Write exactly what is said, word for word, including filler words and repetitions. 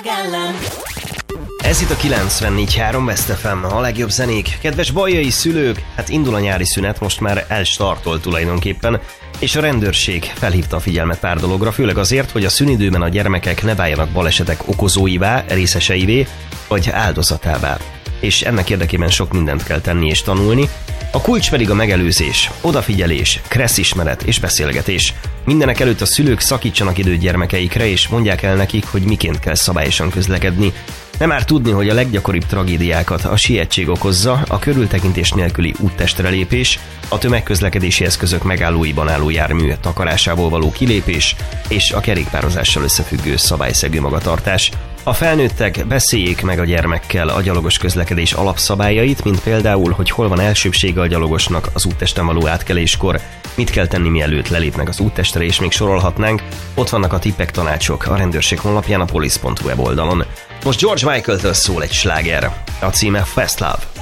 Ez itt a kilencvennégy három West ef em, a legjobb zenék. Kedves bajai szülők, hát indul a nyári szünet, most már elstartol tulajdonképpen, és a rendőrség felhívta a figyelmet pár dologra, főleg azért, hogy a szünidőben a gyermekek ne váljanak balesetek okozóivá, részeseivé, vagy áldozatává. És ennek érdekében sok mindent kell tenni és tanulni. A kulcs pedig a megelőzés, odafigyelés, kresszismeret és beszélgetés. Mindenek előtt a szülők szakítsanak időt gyermekeikre, és mondják el nekik, hogy miként kell szabályosan közlekedni. Nem árt tudni, hogy a leggyakoribb tragédiákat a sietség okozza, a körültekintés nélküli úttestre lépés, a tömegközlekedési eszközök megállóiban álló jármű takarásából való kilépés és a kerékpározással összefüggő szabályszegő magatartás. A felnőttek beszéljék meg a gyermekkel a gyalogos közlekedés alapszabályait, mint például, hogy hol van elsőbsége a gyalogosnak az úttesten való átkeléskor, mit kell tenni, mielőtt lelépnek az úttestre, és még sorolhatnánk. Ott vannak a tippek, tanácsok a rendőrség honlapján, a police pont hu weboldalon. Most George Michael-től szól egy sláger, a címe Fast Love.